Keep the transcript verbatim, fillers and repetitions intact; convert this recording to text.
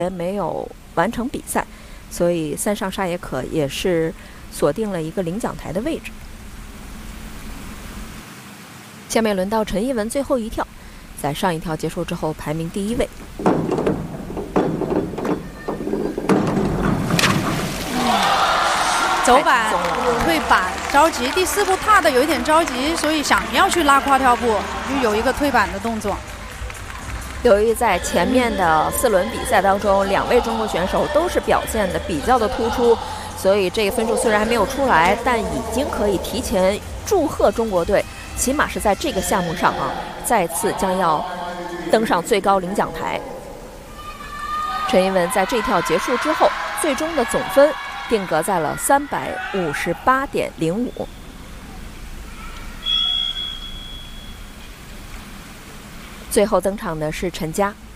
没有完成比赛，所以三上沙野可也是锁定了一个领奖台的位置。下面轮到陈一文最后一跳，在上一跳结束之后排名第一位。 走板、退板，着急，第四步踏的有一点着急，所以想要去拉跨跳步，就有一个退板的动作。 由于在前面的四轮比赛当中，两位中国选手都是表现的比较的突出，所以这个分数虽然还没有出来，但已经可以提前祝贺中国队，起码是在这个项目上啊，再次将要登上最高领奖台。陈一文在这跳结束之后，最终的总分定格在了三百五十八点零五。最后登场的是陈佳。